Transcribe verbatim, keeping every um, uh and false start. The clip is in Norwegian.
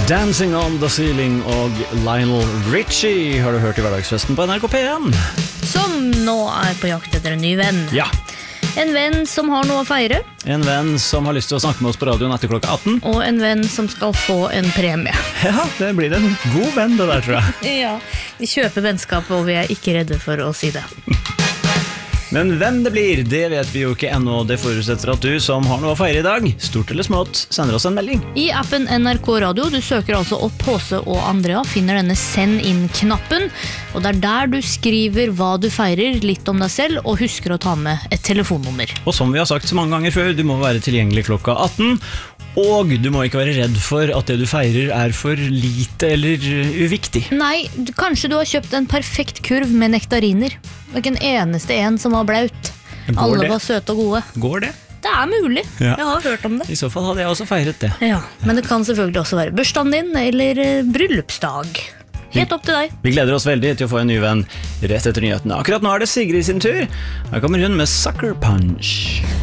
Dancing on the Ceiling og Lionel Richie har du hørt i hverdagsfesten på N R K P en. Som nå er på jakt etter en ny venn. Ja. En venn som har noe å feire. En venn som har lyst til å snakke med oss på radioen etter klokka atten. Og en venn som skal få en premie. Ja, det blir en god venn det der, tror jeg. Ja, vi kjøper vennskap, og vi er ikke redde for å si det. Men hvem det blir, det vet vi jo ikke ennå. Det forutsetter at du som har noe å feire i dag, stort eller smått, sender oss en melding. I appen N R K Radio, du søker altså opp H C og Andrea, finner denne send inn-knappen, og det er der du skriver hva du feirer, litt om deg selv, og husker å ta med et telefonnummer. Og som vi har sagt så mange ganger før, du må være tilgjengelig klokka atten, og du må ikke være redd for at det du feirer er for lite eller uviktig. Nei, du, kanskje du har kjøpt en perfekt kurv med nektariner. Det var ikke en eneste en som var blaut. Går Alle det? var søte og gode. Går det? Det er mulig. Ja. Jeg har hørt om det. I så fall hadde jeg også feiret det. Ja, men det kan selvfølgelig også være bursdagen din eller eh, bryllupsdag. Helt opp til deg. Vi gleder oss veldig til å få en ny venn rett etter nyhetene. Akkurat nå er det Sigrid sin tur. Her kommer hun med Sucker Punch.